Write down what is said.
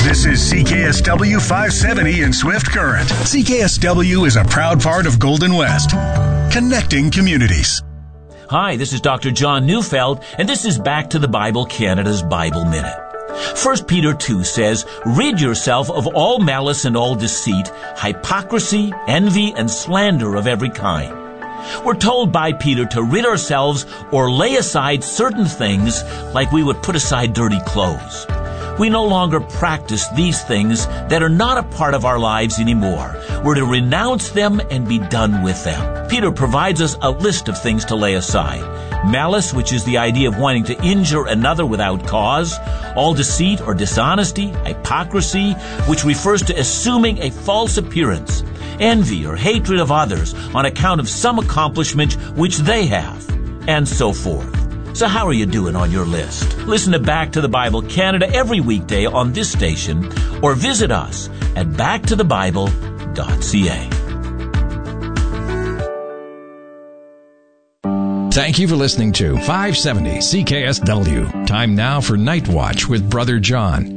This is CKSW 570 in Swift Current. CKSW is a proud part of Golden West, connecting communities. Hi, this is Dr. John Neufeld, and this is Back to the Bible Canada's Bible Minute. 1 Peter 2 says, "Rid yourself of all malice and all deceit, hypocrisy, envy, and slander of every kind." We're told by Peter to rid ourselves or lay aside certain things like we would put aside dirty clothes. We no longer practice these things that are not a part of our lives anymore. We're to renounce them and be done with them. Peter provides us a list of things to lay aside. Malice, which is the idea of wanting to injure another without cause. All deceit or dishonesty. Hypocrisy, which refers to assuming a false appearance. Envy or hatred of others on account of some accomplishment which they have. And so forth. So how are you doing on your list? Listen to Back to the Bible Canada every weekday on this station or visit us at backtothebible.ca. Thank you for listening to 570 CKSW. Time now for Night Watch with Brother John.